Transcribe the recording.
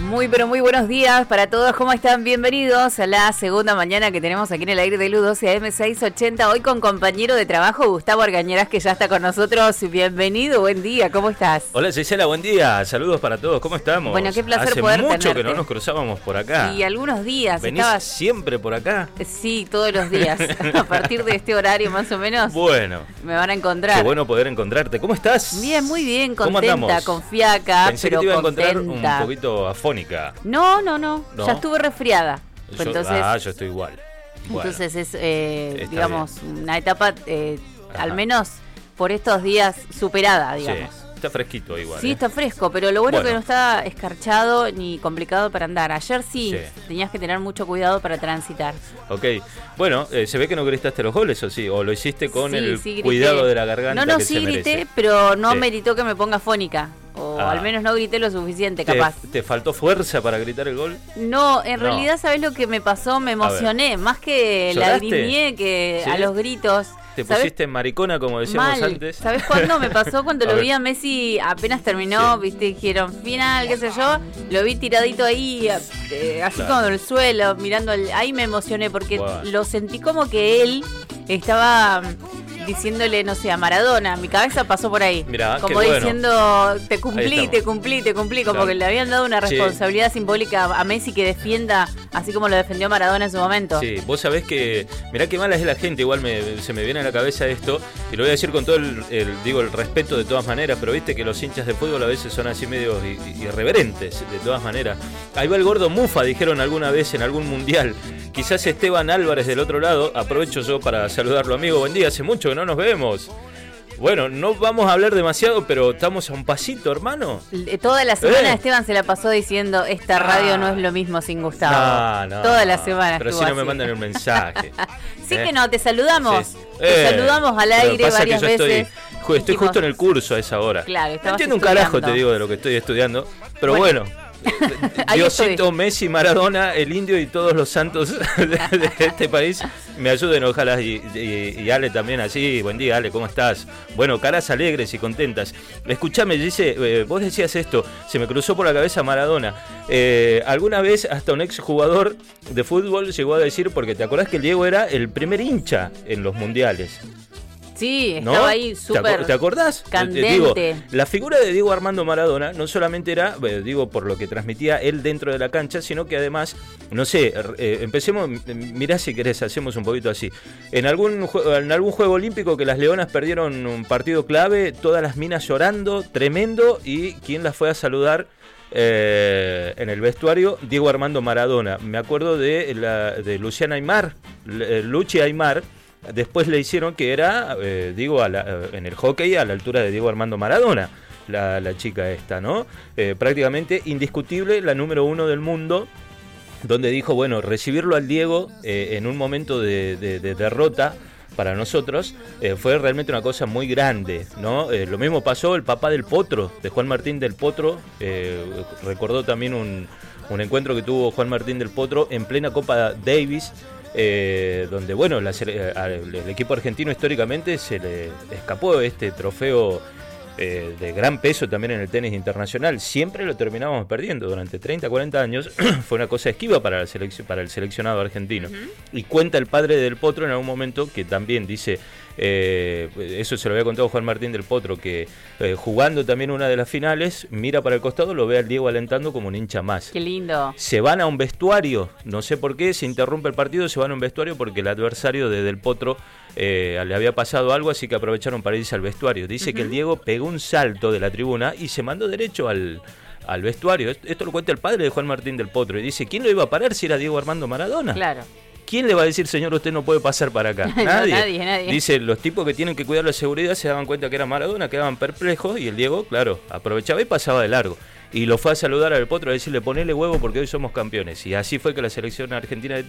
Muy, pero muy buenos días para todos. ¿Cómo están? Bienvenidos a la segunda mañana que tenemos aquí en el aire de LU12 AM 680. Hoy con compañero de trabajo Gustavo Argañarás, que ya está con nosotros. Bienvenido, buen día. ¿Cómo estás? Hola Gisela, buen día. Saludos para todos. ¿Cómo estamos? Bueno, qué placer Hace poder mucho tenerte. que no nos cruzábamos por acá. Y algunos días. ¿Venís siempre por acá? Sí, todos los días. A partir de este horario más o menos. Bueno. Me van a encontrar. Qué bueno poder encontrarte. ¿Cómo estás? Bien, muy bien. ¿Cómo Contenta, andamos? con fiaca, Pensé pero que te iba a encontrar contenta. un poquito afónica. No. ¿No? Ya estuve resfriada. Entonces, yo estoy igual. Bueno, entonces es, digamos, bien. una etapa, al menos por estos días, superada, Sí, digamos. está fresquito igual. Sí, está fresco, pero lo bueno es que Bueno. no está escarchado ni complicado para andar. Ayer sí, Sí. tenías que tener mucho cuidado para transitar. Ok. Bueno, se ve que no gritaste los goles, ¿o sí? ¿O lo hiciste con Sí, el sí grité. cuidado de la garganta No, que sí se grité, merece? pero no Sí. meritó que me ponga fónica. O Ah. al menos no grité lo suficiente, capaz. ¿Te faltó fuerza para gritar el gol? No, en No. realidad, ¿sabés lo que me pasó? Me emocioné, más que ¿Lloraste? lagrimié que ¿Sí? a los gritos. ¿Te ¿Sabés? pusiste maricona, como decíamos Mal. antes? ¿Sabés cuándo me pasó? Cuando A lo ver. vi a Messi apenas terminó, Sí. viste, dijeron final, qué sé yo, lo vi tiradito ahí, así Claro. como en el suelo, mirando, ahí me emocioné porque Wow. lo sentí como que él estaba diciéndole, no sé, a Maradona, mi cabeza pasó por ahí, Mirá, qué como bueno. diciendo, te Ahí cumplí, estamos. te cumplí, te cumplí, como Claro. que le habían dado una Sí. responsabilidad simbólica a Messi que defienda, así como lo defendió Maradona en su momento. Sí, vos sabés que, mirá qué mala es la gente, igual se me viene a la cabeza esto, y lo voy a decir con todo el respeto de todas maneras, pero viste que los hinchas de fútbol a veces son así medio irreverentes, de todas maneras. Ahí va el gordo Mufa, dijeron alguna vez en algún mundial. Quizás Esteban Álvarez del otro lado, aprovecho yo para saludarlo, amigo, buen día, hace mucho que no nos vemos. Bueno, no vamos a hablar demasiado, pero estamos a un pasito, hermano. Toda la semana Esteban se la pasó diciendo, esta radio no es lo mismo sin Gustavo. No, Toda la semana pero si estuvo no me así. mandan un mensaje. Sí que no, te saludamos. Sí. Te saludamos al Pero aire pasa varias que yo veces. Estoy Dijimos, justo en el curso a esa hora. Claro, No estabas entiendo un carajo, estudiando. te digo, de lo que estoy estudiando. Pero Bueno. bueno, Ahí Diosito, estoy. Messi, Maradona, el Indio y todos los santos de este país me ayuden, ojalá. Y Ale también así. Buen día, Ale, ¿cómo estás? Bueno, caras alegres y contentas. Escuchame, dice, vos decías esto, se me cruzó por la cabeza Maradona. Alguna vez hasta un exjugador de fútbol llegó a decir, porque te acordás que el Diego era el primer hincha en los mundiales. Sí, ¿No? estaba ahí súper ¿Te acordás? candente. Digo, la figura de Diego Armando Maradona no solamente era, digo, por lo que transmitía él dentro de la cancha, sino que además, no sé, empecemos, mirá si querés, hacemos un poquito así. En algún juego olímpico que las leonas perdieron un partido clave, todas las minas llorando, tremendo, y ¿quién las fue a saludar? En el vestuario, Diego Armando Maradona. Me acuerdo de Luciana Aymar, Luchi Aymar. Después le hicieron que era, en el hockey a la altura de Diego Armando Maradona, la chica esta, ¿no? Prácticamente indiscutible, la número 1 del mundo, donde dijo, bueno, recibirlo al Diego en un momento de derrota para nosotros fue realmente una cosa muy grande, ¿no? Lo mismo pasó el papá del Potro, de Juan Martín del Potro, recordó también un encuentro que tuvo Juan Martín del Potro en plena Copa Davis, donde bueno, el equipo argentino históricamente se le escapó este trofeo de gran peso también en el tenis internacional. Siempre lo terminábamos perdiendo durante 30, 40 años. Fue una cosa esquiva para el seleccionado argentino. Y cuenta el padre del Potro en algún momento que también dice, eso se lo había contado Juan Martín del Potro, que jugando también una de las finales, mira para el costado, lo ve al Diego alentando como un hincha más. Qué lindo. Se van a un vestuario, no sé por qué, se interrumpe el partido, se van a un vestuario porque el adversario de Del Potro le había pasado algo, así que aprovecharon para irse al vestuario. Dice que el Diego pegó un salto de la tribuna y se mandó derecho al vestuario. Esto lo cuenta el padre de Juan Martín del Potro y dice, ¿quién lo iba a parar si era Diego Armando Maradona? Claro. ¿Quién le va a decir, señor, usted no puede pasar para acá? No, Nadie. nadie. Dice, los tipos que tienen que cuidar la seguridad se daban cuenta que era Maradona, quedaban perplejos y el Diego, claro, aprovechaba y pasaba de largo. Y lo fue a saludar al Potro a decirle, ponele huevo porque hoy somos campeones. Y así fue que la selección argentina de